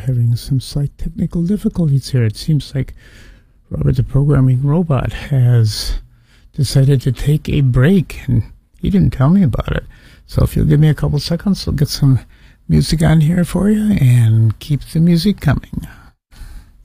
having some slight technical difficulties here. It seems like Robert the Programming Robot has decided to take a break, and he didn't tell me about it. So if you'll give me a couple seconds, I'll get some music on here for you and keep the music coming.